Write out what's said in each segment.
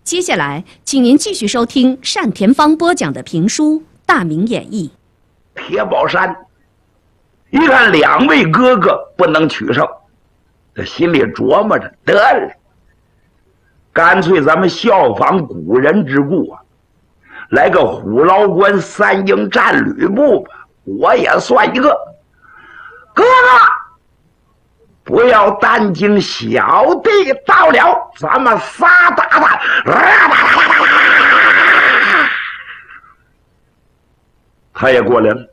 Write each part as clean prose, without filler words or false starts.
接下来，请您继续收听单田芳播讲的评书《大明演义》。 铁宝山一看两位哥哥不能取胜，这心里琢磨着，得了，干脆咱们效仿古人之故啊，来个虎牢关三英战吕布吧，我也算一个。哥哥，不要担惊，小弟到了，咱们仨打他！他也过来了。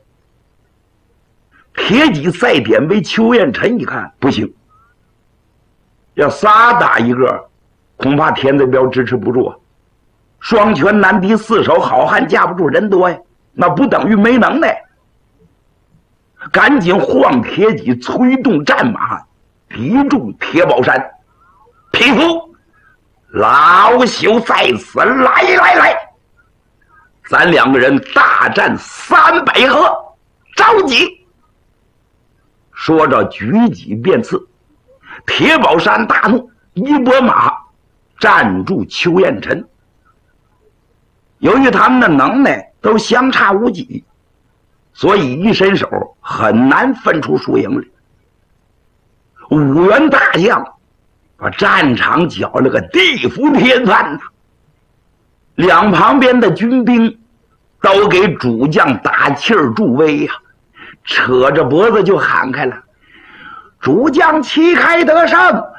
铁戟再点为邱彦辰一看不行，要仨打一个，恐怕田贼彪支持不住啊。双拳难敌四手，好汉架不住人多呀，那不等于没能耐。赶紧晃铁戟，催动战马，敌住铁宝山。匹夫，老朽在此，来，咱两个人大战300合，着急。说着举戟便刺，铁宝山大怒，一拨马站住邱彦辰。由于他们的能耐都相差无几，所以一伸手很难分出输赢来。5员大将把战场搅了个地覆天翻呐！两旁边的军兵都给主将打气儿助威呀，扯着脖子就喊开了：主将旗开得胜，